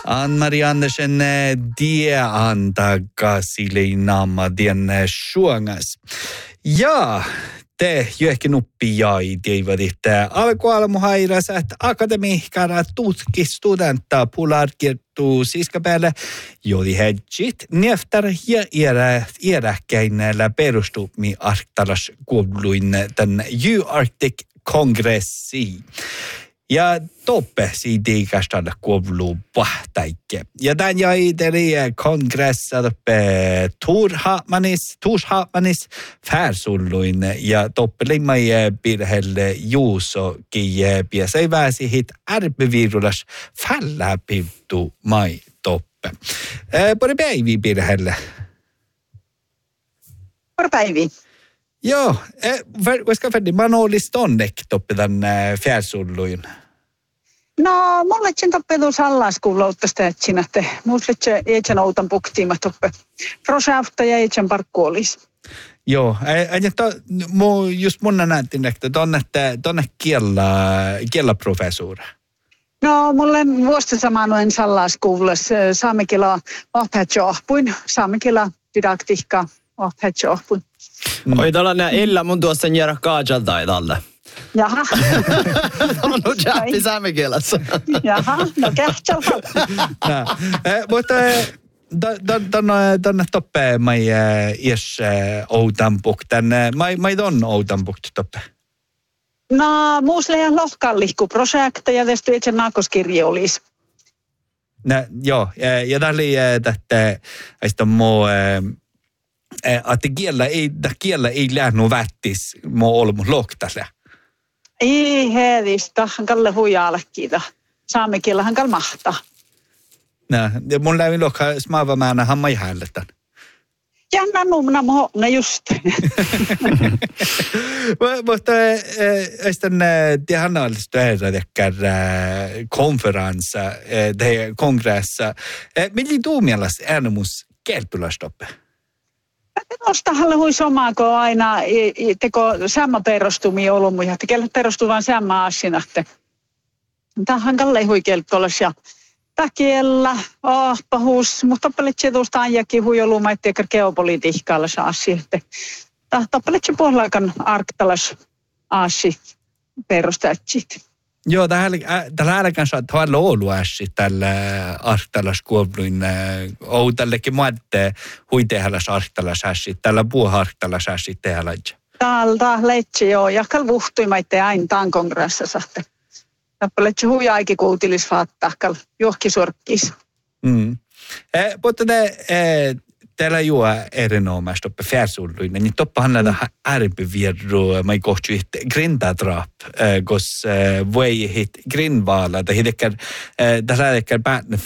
Ann-Marie Andersen det antagasili naama dien suongas. Ja te johonkin uppijai teivat, että alkualmuhairas, että akademikara tutkistudentta pularkirtu siskapäällä, jodi hedjit neftar ja iäräkkäinellä perustumi arktalas kuuluin tän Arctic-kongressi. Ja toppe siitä ikästään kuuluu pahtaikke. Ja tämän jäi teille kongressa toppe Torshaapmanis färsulluin ja toppe limmai pirhelle juuso kie piesei väsi hit arpevirulas fällä pivtu mai toppe. Pari päivi pirhelle. Pari päivi. Joo, voisiko färdi manolis tonnek toppe tämän färsulluin? No, mulle sen toppe sallaskuuloutasta etsinä, että mulle se eitsän outan puktiima toppe. Prosausta ja eitsän parkkuolis. Joo, just mun näytin, että tonne kiellä professori. No, mulle vuosta samanoin sallaskuules saamekila opetjohpuin, saamekila didaktiikka opetjohpuin. Oi tällainen illa mun tuossa njärä kaajalta tälle. Jaha. On nyt jäppi saamekielessä. Jaha, no kähtsältä. Mutta tänne toppe mai ies outanpukten. Mai ton outanpukt toppe? No, muusle ihan lohkallihku projekta ja tästä itse naakoskirja olisi. No, joo, ja tämä oli tästä muu... Että kiellä ei lähnu vättis muu olmu lohtalle. Ei heedistä, hankalle huijaallekiita. Saamekielä hankal mahtaa. No, mun lävin lohka smaavamäänä hammai häälletän. Jännä numna mohna just. Mutta sitten tehän olisi tehdä konferenssa, kongressa. Milloin tuumialas äänemus kelpylästoppe? Nostahalle hui somaa, kun aina teko samma perustumi olumu ja tekellä perustuvan samma asinahte. Tähän kalle hui kelptolas ja takiella, pahus, mutta peletse tuosta ajakin hui oluma, ettei geopolitiikkaalla saa asioita. Tappeletse puolellaan arktalas asi perustatsit. Joo, tällä älkään saa tuolla oluäsi tällä arktalas kuobluin outallekin muatte hui tehdäläs arktalas äsi, tällä puuharktalas äsi tehdäläs. Täältä letse joo, ja kalvuhtuimaitte aina tämän kongressassa. Tappeletse hui aikin kuutilis vaattaa, kal johkisorkkis. Mutta täällä juo erinomaisesti oppe färsulluin, niin toppahan näitä ärpivierru, mä ei kohtu grindadrap, kos voi hit grinvaala, tai hidekkär, tässä hidekkär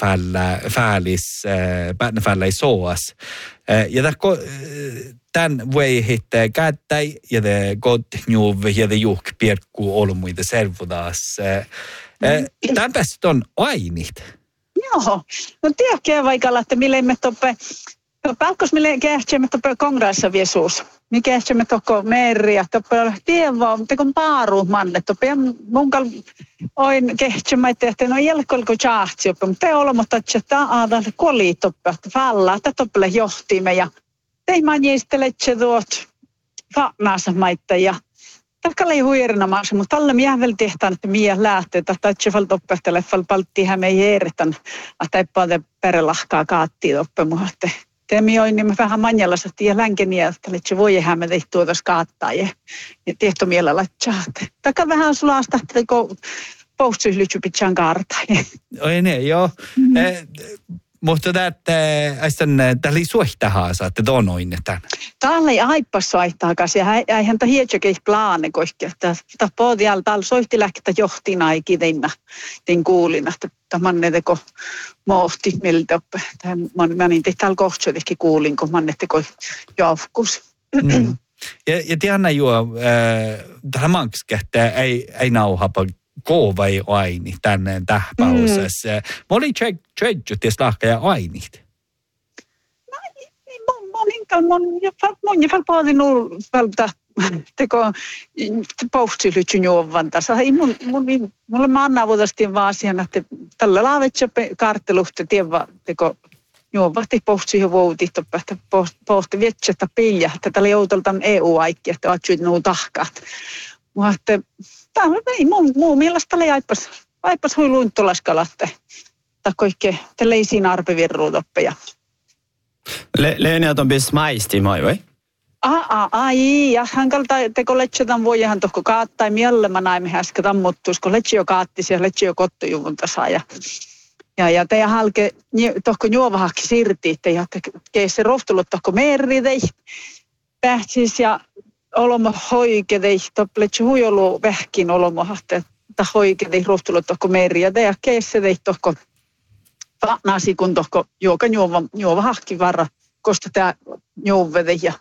päätnefällä ei soas. Ja tämän voi hit kättäi, ja te kotinuv, ja te juhk pirkku olmuita servudas. Tämän päästä on ainit. Joo, no tiedäkään vaikka, että mille me toppe, palkkos mille kehtsemme toppe kongressa viesuus. Niin kehtsemme tokko meriä, toppe tievaa, mutta kun paaru manne, toppe munkal oin kehtsemme, että no jälkolko tjahtsi, mutta te olemme että aadalle koli toppe, että falla, että toppele johtimme ja teimme jiisteletse tuot faanaassa maitta ja takkalle ei huirinamaan, mutta tällä minä vielä tehtään, että minä lähtee, että itse fall toppehtele, fall palttihän me järjetän, että ei paljon perelahkaa kaattiin toppemuun, että teemme join, niin me vähän manjalassa, että ja länkeniä, että se voi jäädä me tehty tuotas kaattaa ja tehty mielellä laittaa. Takka vähän sulaasta, että poustsyyslytsy pitsään kaartaa. Oi ne, joo. Mutta tämä oli suihtahaa, saatte donoin tämän. Täällä ei aippas suihtaakas ja eihän tämä hietsäkin plaane koikki. Tämä pohdialla täällä soihti lähtä johtina eikin tein kuulin, että manne teko mohti miltä oppe. Mä niin täällä kohtsoitikin kuulin, kun manne teko johkus. Ja tiedänä juo, tähän mankskähtää ei nauhapa koovai aini tänne tähpäusessa. Mä olin tseitsytis lahkaja ainit. Mun jäfal pohdinut teko pouhtsilytty juovan tässä. Mulle mä annan vuodestiin vaan siihen, että tällä laavetse kartteluhte tievä teko juovahti pouhtsi jo vouti, että pohti vietsettä pilja, että tällä joutoltaan EU-aikki, että oot nuu tahkaat. Mutta tämä ei muu mielestä oli aipas hui luinttolaskalatte. Tai kaikkea, tällä ei siinä arpevirruutoppeja. Leeniat on bis maisti, mai vai? Ai, ja hankalta teko letsetan voijahan tohko kaattai miellemä näimme häskä tammuttuus, kun letse jo kaattisi ja letse jo kottujuvunta saa. Ja teidän halke tohko juovahakki sirti, että keissä rohtulut tohko merritei, pähtsis ja olomo hoikedei, letse huijolu vähkin olomo, että hoikedei rohtulut tohko merri, ja teidän keissä tei tohko nasi kun tohko juovahakki varra, koska tämä juovedei ja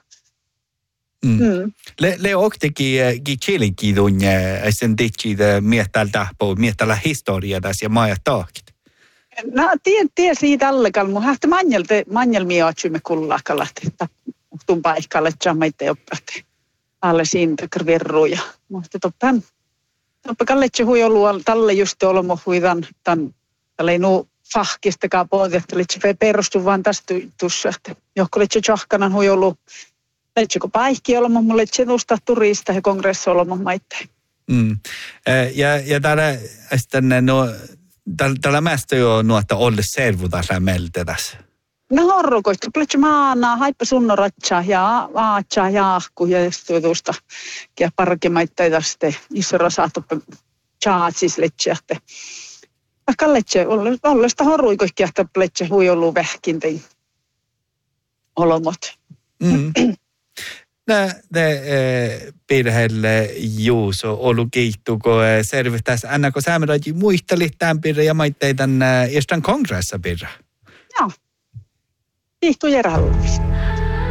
Le okteki kielikin sen ditsi miettäällä historiaa tässä ja maja taakit. No tie siitä allegal mun hähtä manjal miaatsymme kullakalla että tumpa ihkalle jamaitte oppatte alle siitä kirverruja. Mutta toppa kalletsi hui ollut tälle just olmo huidan tämän tälle nu fahkistakaan pois että litsi perustu vaan tästä tussa että johko litsi jahkanan hui ollut leitsiko paikki olmo mulle litsi tusta turista ja kongressi olmo maitte. Ja täällä sitten tällä mästä jo nuotta olle servutasla meltetäs. No horrokoista, pletsi maana, haippa sunnoratsa ja aatsa ja ahku ja tuosta. Ja parkimaitta tästä iso rasahtoppe chaatsis letsehte. Vaikka letse, ollesta horruikoikki, että pletsi hui ollut vähkintein olomot. Ne perheelle Juuso ollut kiittuko servitäs annako saamelaji muisteli tämän pirra ja maitteitan Estran kongressa pirra? Joo. Kiittu Jeralvis.